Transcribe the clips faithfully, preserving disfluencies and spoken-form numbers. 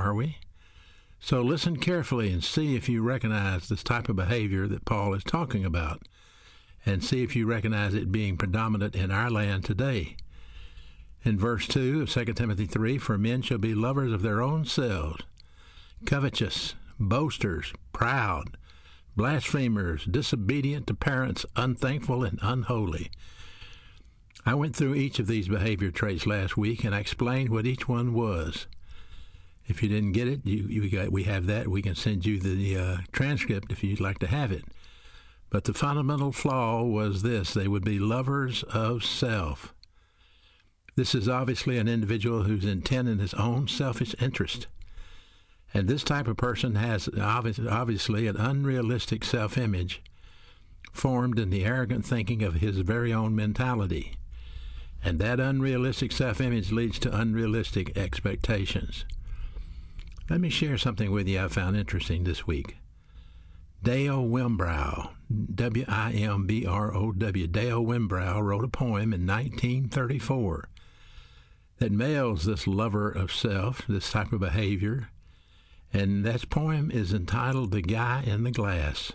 are we? So listen carefully and see if you recognize this type of behavior that Paul is talking about, and see if you recognize it being predominant in our land today. In verse two of Second Timothy three, for men shall be lovers of their own selves, covetous, boasters, proud, blasphemers, disobedient to parents, unthankful, and unholy. I went through each of these behavior traits last week, and I explained what each one was. If you didn't get it, you, you got, we have that. We can send you the uh, transcript if you'd like to have it. But the fundamental flaw was this: they would be lovers of self. This is obviously an individual who's intent in his own selfish interest. And this type of person has obviously an unrealistic self-image formed in the arrogant thinking of his very own mentality. And that unrealistic self-image leads to unrealistic expectations. Let me share something with you I found interesting this week. Dale Wimbrow, W I M B R O W, Dale Wimbrow wrote a poem in nineteen thirty-four that males this lover of self, this type of behavior, and that poem is entitled The Guy in the Glass.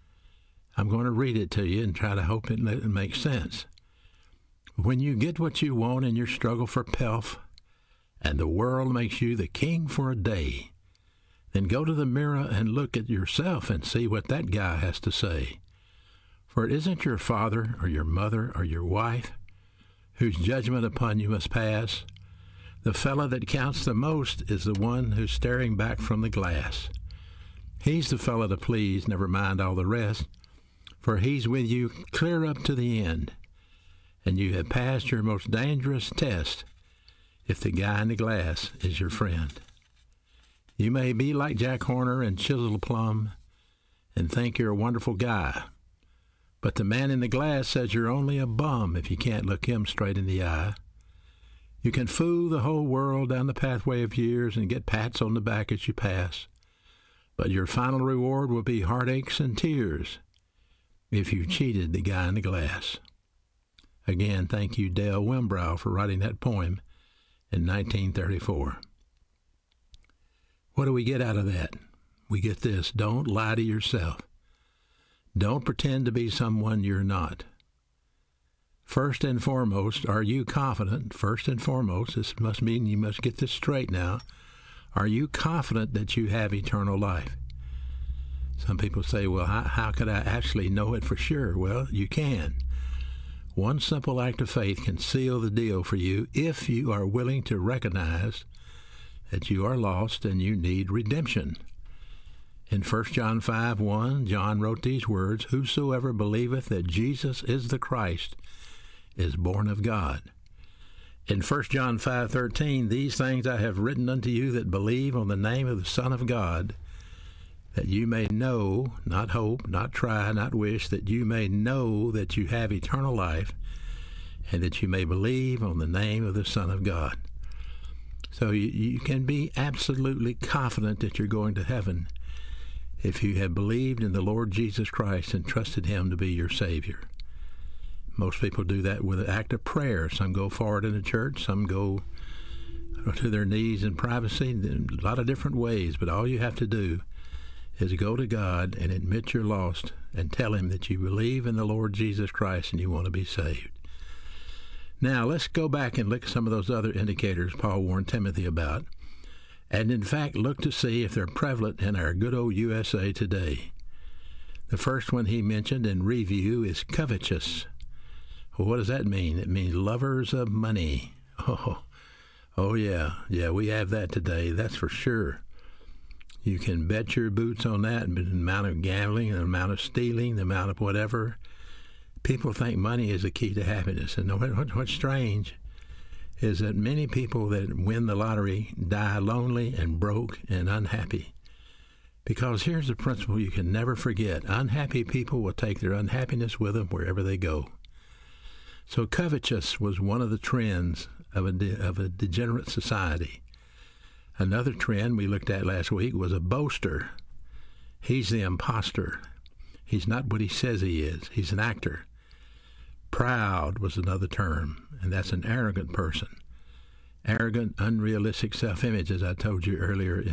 I'm going to read it to you and try to hope it makes sense. When you get what you want in your struggle for pelf, and the world makes you the king for a day, then go to the mirror and look at yourself and see what that guy has to say. For it isn't your father or your mother or your wife whose judgment upon you must pass. The fellow that counts the most is the one who's staring back from the glass. He's the fellow to please, never mind all the rest, for he's with you clear up to the end, and you have passed your most dangerous test if the guy in the glass is your friend. You may be like Jack Horner and Chisel Plum and think you're a wonderful guy, but the man in the glass says you're only a bum if you can't look him straight in the eye. You can fool the whole world down the pathway of years and get pats on the back as you pass, but your final reward will be heartaches and tears if you cheated the guy in the glass. Again, thank you, Dale Wimbrow, for writing that poem in nineteen thirty-four. What do we get out of that? We get this: don't lie to yourself. Don't pretend to be someone you're not. First and foremost, are you confident? First and foremost, this must mean you must get this straight now. Are you confident that you have eternal life? Some people say, well, how, how could I actually know it for sure? Well, you can. One simple act of faith can seal the deal for you if you are willing to recognize that you are lost and you need redemption. In First John five one, John wrote these words: whosoever believeth that Jesus is the Christ is born of God. In First John five thirteen, these things I have written unto you that believe on the name of the Son of God, that you may know, not hope, not try, not wish, that you may know that you have eternal life, and that you may believe on the name of the Son of God. So you, you can be absolutely confident that you're going to heaven if you have believed in the Lord Jesus Christ and trusted him to be your Savior. Most people do that with an act of prayer. Some go forward in the church, some go to their knees in privacy, a lot of different ways, but all you have to do is go to God and admit you're lost and tell him that you believe in the Lord Jesus Christ and you want to be saved. Now, let's go back and look at some of those other indicators Paul warned Timothy about, and in fact look to see if they're prevalent in our good old U S A today. The first one he mentioned in review is covetous. Well, what does that mean? It means lovers of money. Oh, oh yeah, yeah, we have that today, that's for sure. You can bet your boots on that, the amount of gambling, the amount of stealing, the amount of whatever. People think money is the key to happiness. And what, what's strange is that many people that win the lottery die lonely and broke and unhappy. Because here's the principle you can never forget. Unhappy people will take their unhappiness with them wherever they go. So covetous was one of the trends of a, de- of a degenerate society. Another trend we looked at last week was a boaster. He's the imposter. He's not what he says he is. He's an actor. Proud was another term, and that's an arrogant person. Arrogant, unrealistic self-image, as I told you earlier